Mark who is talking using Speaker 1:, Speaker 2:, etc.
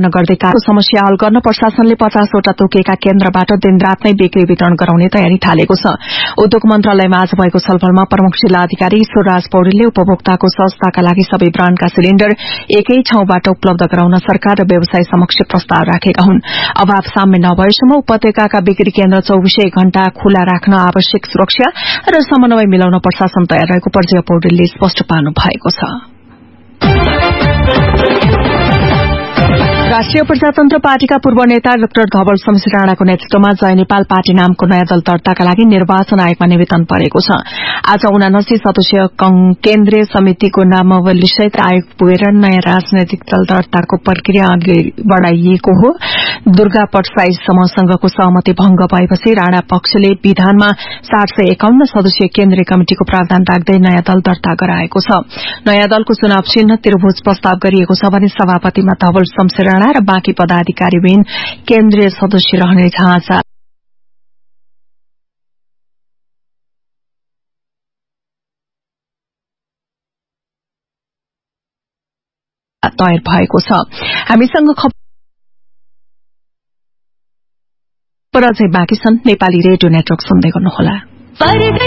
Speaker 1: उत्पन्न गर्दै समस्या हल गर्न प्रशासनले 50 वटा तोकिएका केन्द्रबाट दिनरात नै बिक्री वितरण गराउने तयारी थालेको छ। उद्योग मन्त्रालयमा आज भएको छलफलमा प्रमुख जिल्ला अधिकारी ईश्वरराज पौडेलले उपभोक्ताको सहजताका लागि सबै ब्रान्डका सिलिण्डर एकै ठाउँबाट उपलब्ध गराउन सरकार र व्यवसाय समक्ष प्रस्ताव राखेका हुन्। अभाव साम्य नभएसम्म उपत्यकाका बिक्री केन्द्र 24 घण्टा खुला राख्न आवश्यक सुरक्षा र समन्वय मिलाउन प्रशासन तयार रहेको पर्यटक पौडेलले स्पष्ट पार्नु भएको छ। राष्ट्रिय प्रजातन्त्र पार्टीका पूर्व नेता डाक्टर धवल शमशेर राणाको नेतृत्वमा जय नेपाल पार्टी नामको नयाँ दल दर्ताका लागि निर्वाचन आयोगमा निवेदन परेको छ। आज 79 सदस्यीय केन्द्रीय समितिको नामावलीसहित आयोग पुगेर नयाँ राजनैतिक दल दर्ताको प्रक्रिया अघि बढ़ाइएको हो। दुर्गा पटसाई समूहसँगको सहमति भंग भएपछि राणा पक्षले विधानमा 751 सदस्यीय केन्द्रीय कमिटिको प्रावधान राख्दै नयाँ दल दर्ता गराएको छ। नयाँ दलको चुनाव चिन्ह त्रिभुज प्रस्ताव गरिएको छ भने सभापतिमा धवल शमशेर राणा र बाँकी पदाधिकारीबिन केन्द्रीय सदस्य रहने ढाँचा तयार भएको छ। हामीसँग खबर अझै बाँकी छन्। नेपाली रेडियो नेटवर्क सुन्दै गर्नुहोला।